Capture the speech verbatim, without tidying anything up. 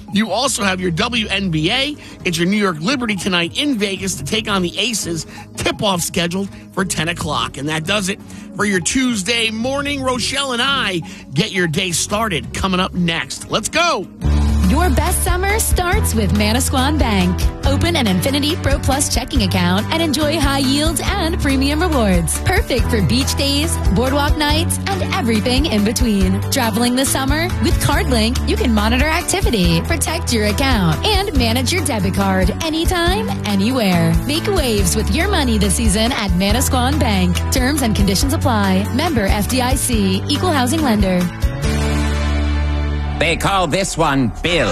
You also have your W N B A. It's your New York Liberty tonight in Vegas to take on the Aces. Tip-off scheduled for ten o'clock. And that does it for your Tuesday morning. Rochelle and I get your day started coming up next. Let's go. Your best summer starts with Manasquan Bank. Open an Infinity Pro Plus checking account and enjoy high yields and premium rewards. Perfect for beach days, boardwalk nights, and everything in between. Traveling this summer? With CardLink, you can monitor activity, protect your account, and manage your debit card anytime, anywhere. Make waves with your money this season at Manasquan Bank. Terms and conditions apply. Member F D I C. Equal housing lender. They call this one Bill.